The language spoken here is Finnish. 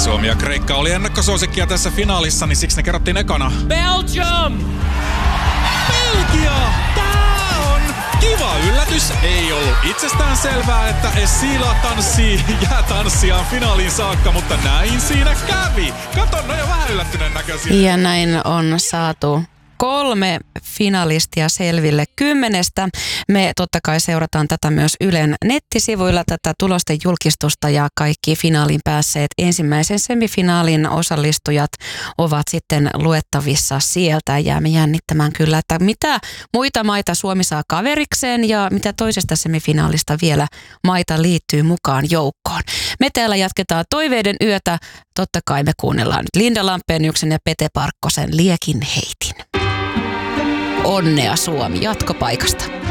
Suomi ja Kreikka oli ennakkosuosikkia tässä finaalissa, niin siksi ne kerrottiin ekana. Belgium! Belgia! Tää on kiva yllätys. Ei ollut itsestään selvää, että Esila tanssii jäätanssiaan finaaliin saakka, mutta näin siinä kävi. Kato, no jo vähän yllättyneen näköisiä. Ja näin on saatu 3 finalistia selville 10. Me totta kai seurataan tätä myös Ylen nettisivuilla, tätä tulosten julkistusta, ja kaikki finaaliin päässeet ensimmäisen semifinaalin osallistujat ovat sitten luettavissa sieltä. Jäämme jännittämään kyllä, että mitä muita maita Suomi saa kaverikseen ja mitä toisesta semifinaalista vielä maita liittyy mukaan joukkoon. Me täällä jatketaan toiveiden yötä. Totta kai me kuunnellaan nyt Linda Lampeniuksen ja Pete Parkkosen Liekin heitin. Onnea Suomi jatkopaikasta.